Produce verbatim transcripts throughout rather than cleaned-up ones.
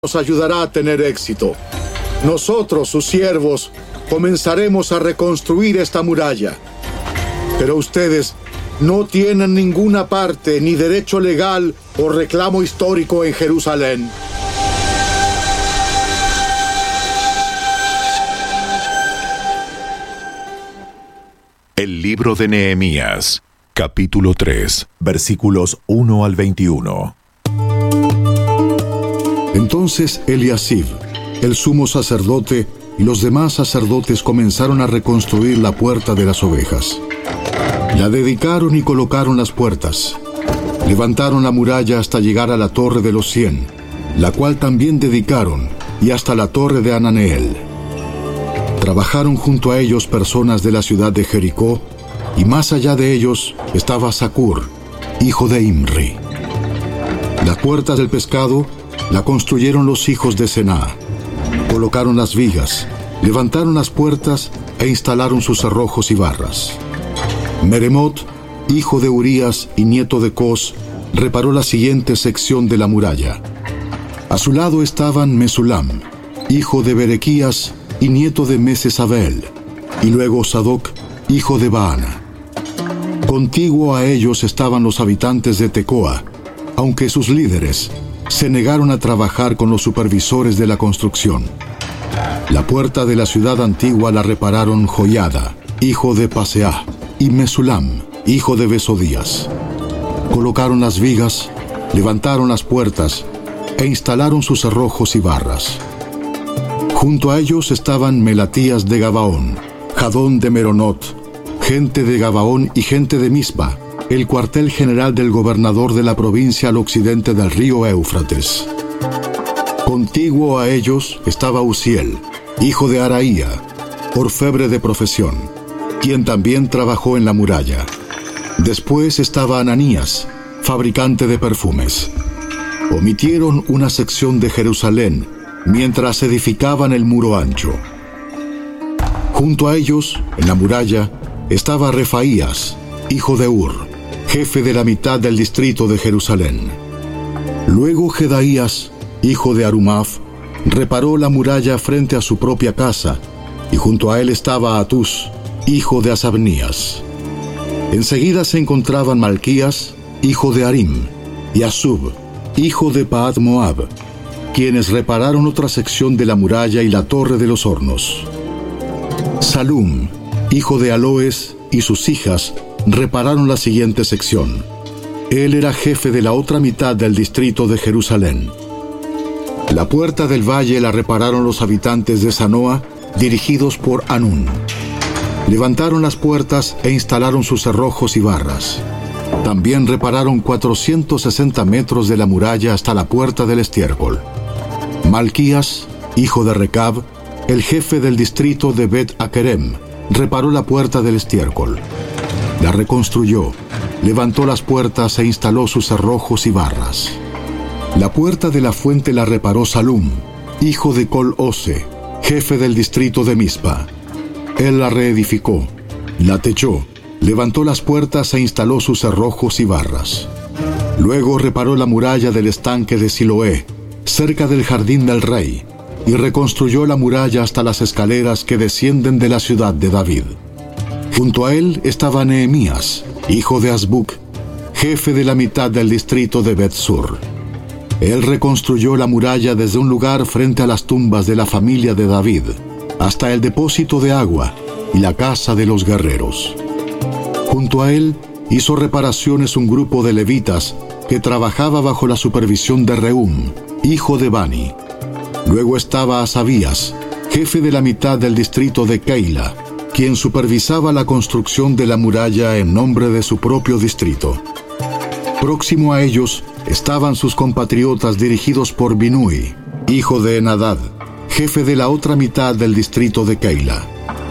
nos ayudará a tener éxito. Nosotros, sus siervos, comenzaremos a reconstruir esta muralla. Pero ustedes no tienen ninguna parte, ni derecho legal o reclamo histórico en Jerusalén. El libro de Nehemías, capítulo tres, versículos uno al veintiuno. Entonces Eliasib, el sumo sacerdote, y los demás sacerdotes comenzaron a reconstruir la puerta de las ovejas. La dedicaron y colocaron las puertas. Levantaron la muralla hasta llegar a la torre de los cien, la cual también dedicaron, y hasta la torre de Ananeel. Trabajaron junto a ellos personas de la ciudad de Jericó, y más allá de ellos estaba Zacur, hijo de Imri. La puerta del pescado la construyeron los hijos de Sená. Colocaron las vigas, levantaron las puertas e instalaron sus cerrojos y barras. Meremot, hijo de Urías y nieto de Cos, reparó la siguiente sección de la muralla. A su lado estaban Mesulam, hijo de Berequías y nieto de Mesesabel, y luego Sadoc, hijo de Baana. Contiguo a ellos estaban los habitantes de Tecoa, aunque sus líderes se negaron a trabajar con los supervisores de la construcción. La puerta de la ciudad antigua la repararon Joiada, hijo de Paseah, y Mesulam, hijo de Besodías. Colocaron las vigas, levantaron las puertas e instalaron sus cerrojos y barras. Junto a ellos estaban Melatías de Gabaón, Jadón de Meronot, gente de Gabaón y gente de Mispa, el cuartel general del gobernador de la provincia al occidente del río Éufrates. Contiguo a ellos estaba Uziel, hijo de Araía, orfebre de profesión, quien también trabajó en la muralla. Después estaba Ananías, fabricante de perfumes. Omitieron una sección de Jerusalén mientras edificaban el muro ancho. Junto a ellos, en la muralla, estaba Refaías, hijo de Ur, jefe de la mitad del distrito de Jerusalén. Luego Jedaías, hijo de Arumaf, reparó la muralla frente a su propia casa, y junto a él estaba Atus, hijo de Asabnías. Enseguida se encontraban Malquías, hijo de Arim, y Asub, hijo de Paad Moab, quienes repararon otra sección de la muralla y la torre de los hornos. Salum, hijo de Aloes, y sus hijas repararon la siguiente sección. Él era jefe de la otra mitad del distrito de Jerusalén. La puerta del valle la repararon los habitantes de Sanoa, dirigidos por Anún. Levantaron las puertas e instalaron sus cerrojos y barras. También repararon cuatrocientos sesenta metros de la muralla hasta la puerta del estiércol. Malquías, hijo de Recab, el jefe del distrito de Bet-Akerem, reparó la puerta del estiércol. La reconstruyó, levantó las puertas e instaló sus cerrojos y barras. La puerta de la fuente la reparó Salum, hijo de Col-Ose, jefe del distrito de Mispa. Él la reedificó, la techó, levantó las puertas e instaló sus cerrojos y barras. Luego reparó la muralla del estanque de Siloé, cerca del jardín del rey, y reconstruyó la muralla hasta las escaleras que descienden de la ciudad de David. Junto a él estaba Nehemías, hijo de Azbuc, jefe de la mitad del distrito de Bet-Sur. Él reconstruyó la muralla desde un lugar frente a las tumbas de la familia de David, hasta el depósito de agua y la casa de los guerreros. Junto a él hizo reparaciones un grupo de levitas que trabajaba bajo la supervisión de Reum, hijo de Bani. Luego estaba Asabías, jefe de la mitad del distrito de Keila, quien supervisaba la construcción de la muralla en nombre de su propio distrito. Próximo a ellos estaban sus compatriotas dirigidos por Binui, hijo de Enadad, jefe de la otra mitad del distrito de Keila.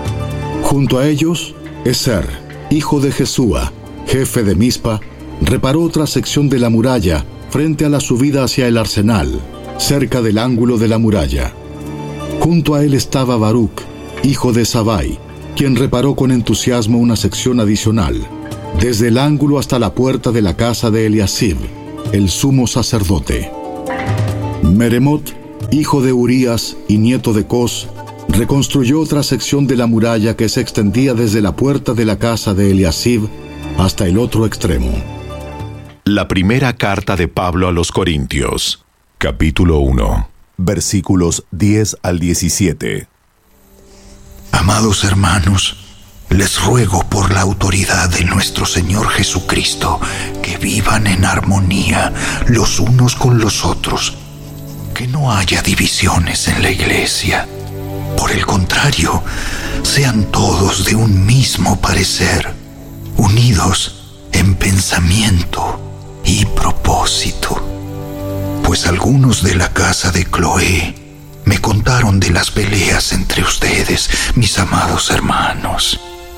Junto a ellos, Eser, hijo de Jesúa, jefe de Mispa, reparó otra sección de la muralla frente a la subida hacia el arsenal, cerca del ángulo de la muralla. Junto a él estaba Baruc, hijo de Sabai, quien reparó con entusiasmo una sección adicional, desde el ángulo hasta la puerta de la casa de Eliasib, el sumo sacerdote. Meremot, hijo de Urías y nieto de Cos, reconstruyó otra sección de la muralla que se extendía desde la puerta de la casa de Eliasib hasta el otro extremo. La primera carta de Pablo a los Corintios, capítulo uno, versículos diez al diecisiete. Amados hermanos, les ruego por la autoridad de nuestro Señor Jesucristo que vivan en armonía los unos con los otros, que no haya divisiones en la iglesia. Por el contrario, sean todos de un mismo parecer, unidos en pensamiento y propósito. Pues algunos de la casa de Cloé me contaron de las peleas entre ustedes, mis amados hermanos.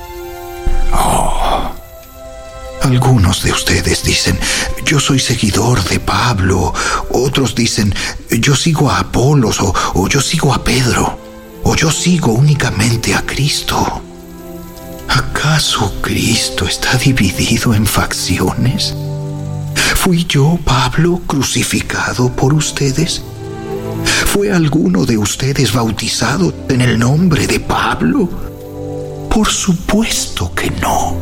Oh, algunos de ustedes dicen, yo soy seguidor de Pablo. Otros dicen, yo sigo a Apolos, o, o yo sigo a Pedro, o yo sigo únicamente a Cristo. ¿Acaso Cristo está dividido en facciones? ¿Fui yo, Pablo, crucificado por ustedes? ¿Fue alguno de ustedes bautizado en el nombre de Pablo? Por supuesto que no.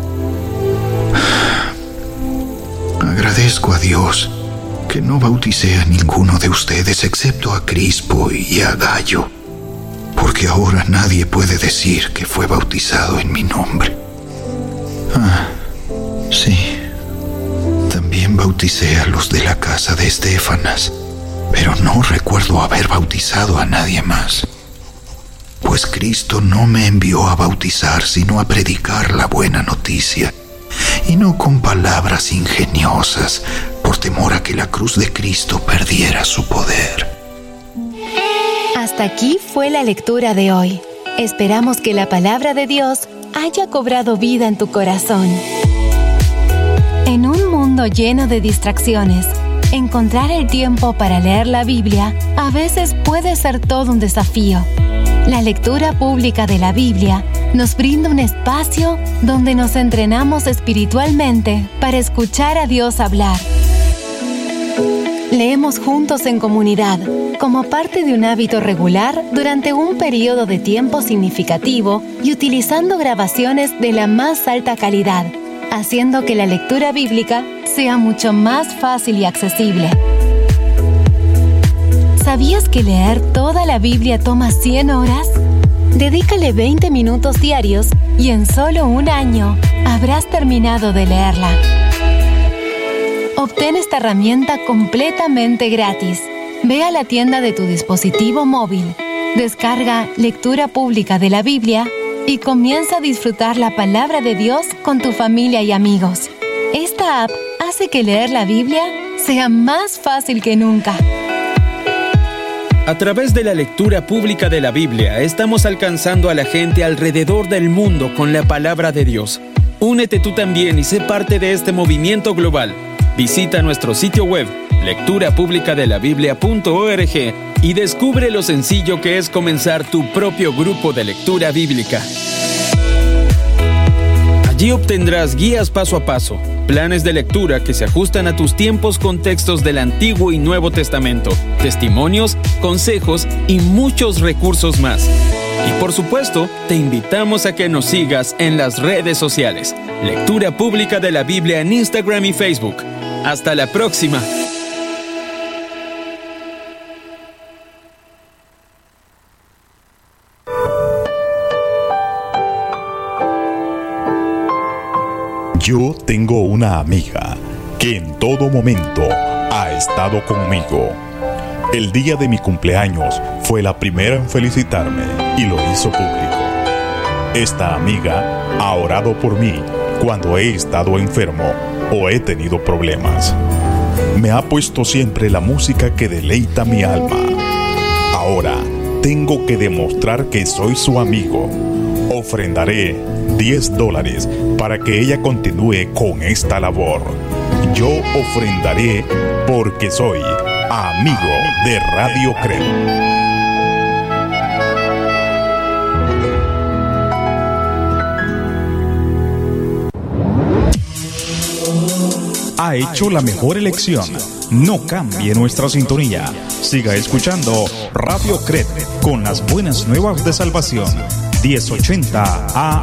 Agradezco a Dios que no bauticé a ninguno de ustedes excepto a Crispo y a Gayo, porque ahora nadie puede decir que fue bautizado en mi nombre. Ah, sí. También bauticé a los de la casa de Estéfanas, pero no recuerdo haber bautizado a nadie más. Pues Cristo no me envió a bautizar, sino a predicar la buena noticia, y no con palabras ingeniosas, por temor a que la cruz de Cristo perdiera su poder. Hasta aquí fue la lectura de hoy. Esperamos que la palabra de Dios haya cobrado vida en tu corazón. En un mundo lleno de distracciones, encontrar el tiempo para leer la Biblia a veces puede ser todo un desafío. La lectura pública de la Biblia nos brinda un espacio donde nos entrenamos espiritualmente para escuchar a Dios hablar. Leemos juntos en comunidad, como parte de un hábito regular durante un periodo de tiempo significativo y utilizando grabaciones de la más alta calidad, haciendo que la lectura bíblica sea mucho más fácil y accesible. ¿Sabías que leer toda la Biblia toma cien horas? Dedícale veinte minutos diarios y en solo un año habrás terminado de leerla. Obtén esta herramienta completamente gratis. Ve a la tienda de tu dispositivo móvil, descarga Lectura Pública de la Biblia y comienza a disfrutar la palabra de Dios con tu familia y amigos. Esta app hace que leer la Biblia sea más fácil que nunca. A través de la lectura pública de la Biblia, estamos alcanzando a la gente alrededor del mundo con la palabra de Dios. Únete tú también y sé parte de este movimiento global. Visita nuestro sitio web, lectura pública de la biblia punto org, y descubre lo sencillo que es comenzar tu propio grupo de lectura bíblica. Allí obtendrás guías paso a paso, planes de lectura que se ajustan a tus tiempos con textos del Antiguo y Nuevo Testamento, testimonios, consejos y muchos recursos más. Y por supuesto, te invitamos a que nos sigas en las redes sociales. Lectura Pública de la Biblia en Instagram y Facebook. ¡Hasta la próxima! Yo tengo una amiga que en todo momento ha estado conmigo. El día de mi cumpleaños fue la primera en felicitarme y lo hizo público. Esta amiga ha orado por mí cuando he estado enfermo o he tenido problemas. Me ha puesto siempre la música que deleita mi alma. Ahora tengo que demostrar que soy su amigo. Ofrendaré diez dólares para que ella continúe con esta labor. Yo ofrendaré porque soy amigo de Radio Creo. Ha hecho la mejor elección. No cambie nuestra sintonía. Siga escuchando Radio Cret con las buenas nuevas de salvación. diez ochenta A